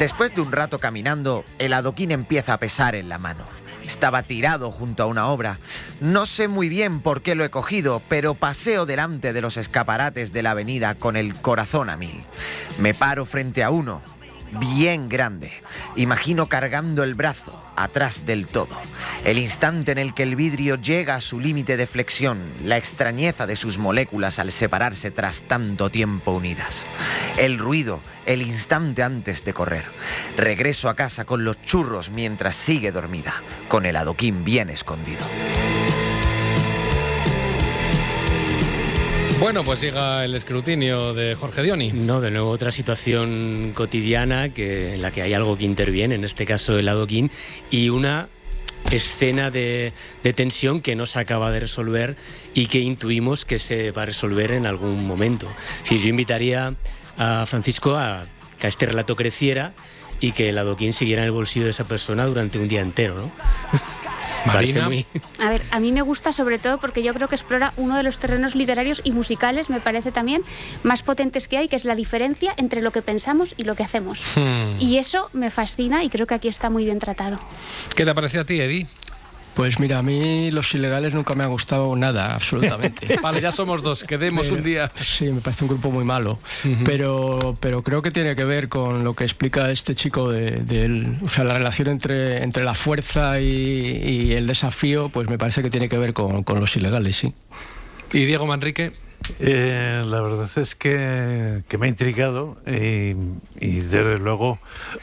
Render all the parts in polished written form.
Después de un rato caminando, el adoquín empieza a pesar en la mano. Estaba tirado junto a una obra. No sé muy bien por qué lo he cogido, pero paseo delante de los escaparates de la avenida con el corazón a mil. Me paro frente a uno, bien grande. Imagino cargando el brazo, atrás del todo. El instante en el que el vidrio llega a su límite de flexión, la extrañeza de sus moléculas al separarse tras tanto tiempo unidas. El ruido, el instante antes de correr. Regreso a casa con los churros mientras sigue dormida, con el adoquín bien escondido. Bueno, pues llega el escrutinio de Jorge Dioni. No, de nuevo otra situación cotidiana en la que hay algo que interviene, en este caso el adoquín, y una escena de tensión que no se acaba de resolver y que intuimos que se va a resolver en algún momento. Sí, yo invitaría a Francisco a que este relato creciera y que el adoquín siguiera en el bolsillo de esa persona durante un día entero, ¿no? Marina. A ver, a mí me gusta sobre todo porque yo creo que explora uno de los terrenos literarios y musicales, me parece también, más potentes que hay, que es la diferencia entre lo que pensamos y lo que hacemos. Y eso me fascina y creo que aquí está muy bien tratado. ¿Qué te pareció a ti, Eddie? Pues mira, a mí los ilegales nunca me ha gustado nada, absolutamente. Vale, ya somos dos, quedemos un día. Sí, me parece un grupo muy malo, pero creo que tiene que ver con lo que explica este chico o sea, la relación entre la fuerza y el desafío, pues me parece que tiene que ver con los ilegales, sí. ¿Y Diego Manrique? La verdad es que me ha intrigado y desde luego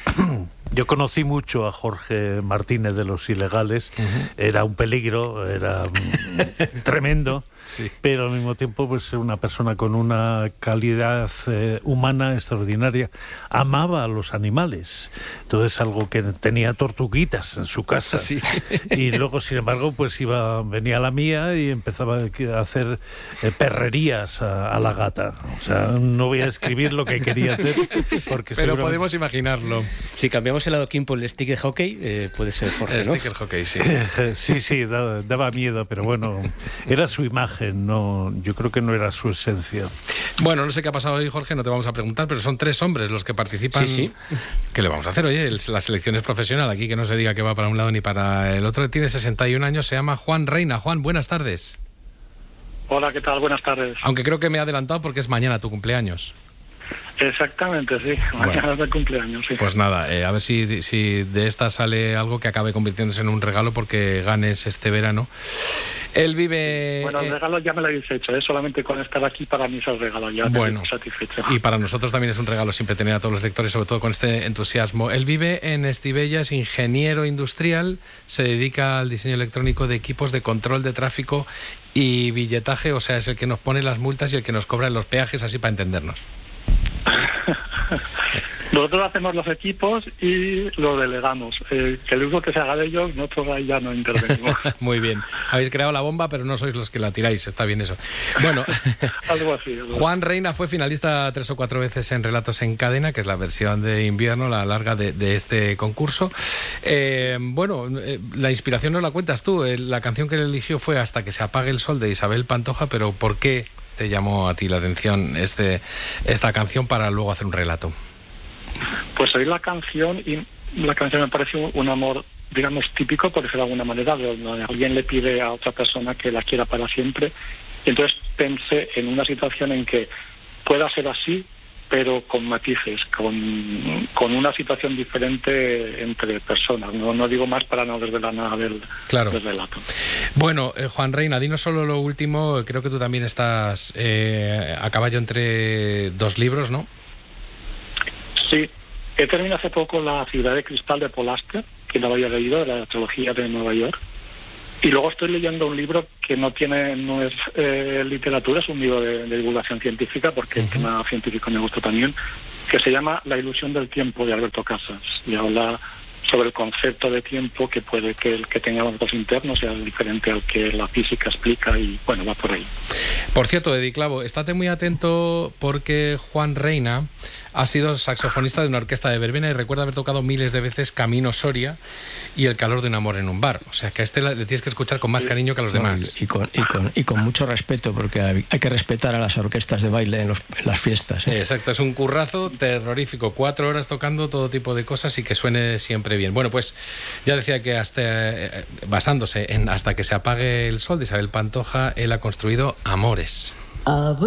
yo conocí mucho a Jorge Martínez de Los Ilegales. Era un peligro, era tremendo, sí. Pero al mismo tiempo pues una persona con una calidad humana extraordinaria. Amaba a los animales, entonces algo que tenía tortuguitas en su casa, sí. Y luego sin embargo pues venía la mía y empezaba a hacer perrerías a la gata. O sea, no voy a escribir lo que quería hacer porque pero podemos imaginarlo. Si cambiamos el adoquín por el stick de hockey, puede ser Jorge, ¿no? El stick de hockey, sí. Sí, daba miedo, pero bueno, era su imagen, no, yo creo que no era su esencia. Bueno, no sé qué ha pasado hoy, Jorge, no te vamos a preguntar, pero son 3 hombres los que participan. Sí. ¿Qué le vamos a hacer? Oye, la selección es profesional, aquí que no se diga que va para un lado ni para el otro. Tiene 61 años, se llama Juan Reina. Juan, buenas tardes. Hola, ¿qué tal? Buenas tardes. Aunque creo que me he adelantado porque es mañana tu cumpleaños. Exactamente, sí. Mañana es de cumpleaños, sí. Pues nada, a ver si de esta sale algo que acabe convirtiéndose en un regalo porque ganes este verano. Él vive... Bueno, el regalo ya me lo habéis hecho, solamente con estar aquí para mí es el regalo, ya bueno, estoy satisfecho. Y para nosotros también es un regalo siempre tener a todos los lectores, sobre todo con este entusiasmo. Él vive en Estivella, es ingeniero industrial, se dedica al diseño electrónico de equipos de control de tráfico y billetaje, o sea, es el que nos pone las multas y el que nos cobra los peajes, así para entendernos. Nosotros hacemos los equipos y los delegamos. Que el uso que se haga de ellos, nosotros ahí ya no intervenimos. Muy bien. Habéis creado la bomba, pero no sois los que la tiráis. Está bien eso. Bueno, algo así. Juan Reina fue finalista 3 o 4 veces en Relatos en Cadena, que es la versión de invierno, la larga de este concurso. La inspiración nos la cuentas tú. La canción que él eligió fue Hasta que se apague el sol, de Isabel Pantoja, pero ¿por qué te llamó a ti la atención esta canción para luego hacer un relato? Pues oí la canción y la canción me pareció un amor, digamos, típico, por decirlo de alguna manera, donde alguien le pide a otra persona que la quiera para siempre. Y entonces pensé en una situación en que pueda ser así, pero con matices, con una situación diferente entre personas. No digo más para no desvelar nada del relato. Bueno, Juan Reina, dinos solo lo último. Creo que tú también estás a caballo entre 2 libros, ¿no? Sí. He terminado hace poco La ciudad de cristal de Paul Auster, que no lo había leído, la trilogía de Nueva York. Y luego estoy leyendo un libro que no es literatura, es un libro de divulgación científica, porque el tema científico me gusta también, que se llama La ilusión del tiempo, de Alberto Casas, y habla sobre el concepto de tiempo que puede que el que tengamos dos internos sea diferente al que la física explica, y bueno, va por ahí. Por cierto, Eddie Clavo, estate muy atento porque Juan Reina ha sido saxofonista de una orquesta de verbena y recuerda haber tocado miles de veces Camino Soria y El calor de un amor en un bar. O sea que a este le tienes que escuchar con más cariño que a los demás. Y con mucho respeto, porque hay que respetar a las orquestas de baile en las fiestas. Exacto, es un currazo terrorífico. 4 horas tocando todo tipo de cosas y que suene siempre bien. Bueno, pues ya decía que basándose en Hasta que se apague el sol de Isabel Pantoja, él ha construido Amores.